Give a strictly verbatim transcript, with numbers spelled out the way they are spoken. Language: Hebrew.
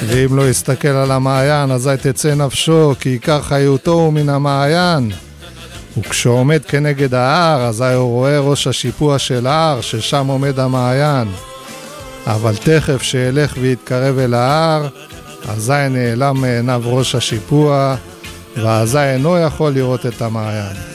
ואם לא יסתכל על המעיין, אזי תצא נפשו, כי עיקר חיותו הוא מן המעיין. וכשעומד כנגד ההר, אזי הוא רואה ראש השיפוע של ההר, ששם עומד המעיין. אבל תכף שילך ויתקרב אל ההר, אזי נעלם מעיניו ראש השיפוע, ואזי אינו יכול לראות את המעיין.